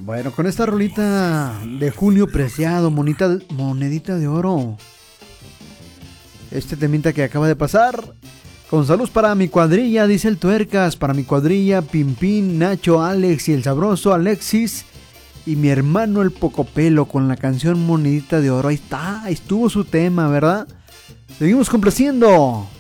Bueno, con esta rolita de Julio Preciado, monedita de oro. Este temita que acaba de pasar. Con saludos para mi cuadrilla, dice el Tuercas. Para mi cuadrilla, Pimpín, Nacho, Alex y el sabroso Alexis. Y mi hermano el Pocopelo con la canción Monedita de Oro. Ahí está, ahí estuvo su tema, ¿verdad? Seguimos complaciendo